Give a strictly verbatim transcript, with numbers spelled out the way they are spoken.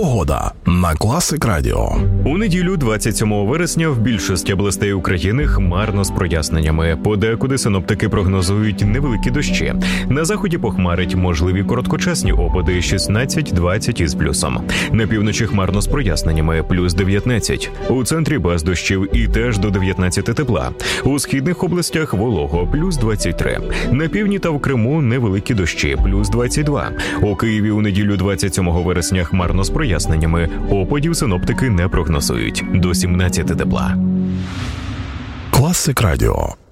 Погода на Класик Радіо. У неділю двадцять сьомого вересня в більшості областей України хмарно з проясненнями. Подекуди синоптики прогнозують невеликі дощі. На заході похмарить, можливі короткочасні опади шістнадцять-двадцять із плюсом. На півночі хмарно з проясненнями плюс дев'ятнадцять. У центрі без дощів і теж до дев'ятнадцяти тепла. У східних областях волого плюс двадцять три. На півдні та в Криму невеликі дощі плюс двадцять два. У Києві у неділю двадцять сьомого вересня хмарно з проясненнями. Опадів синоптики не прогнозують. До сімнадцяти тепла. Класик Радіо.